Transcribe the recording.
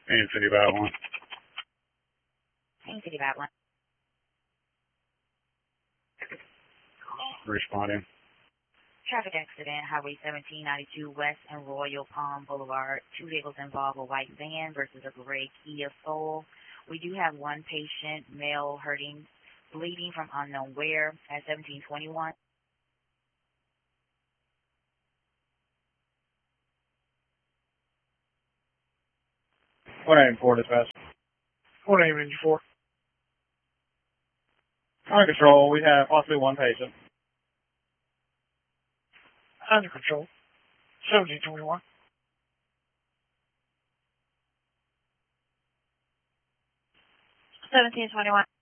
Main City Battle 1. Main City Battle 1. Responding. Traffic accident, Highway 1792 West and Royal Palm Boulevard. Two vehicles involve a white van versus a gray Kia Soul. We do have one patient, male, hurting, bleeding from unknown where at 1721. What aim for dispatch? What aim 4? Under control, we have possibly one patient. Under control. 1721. 1721.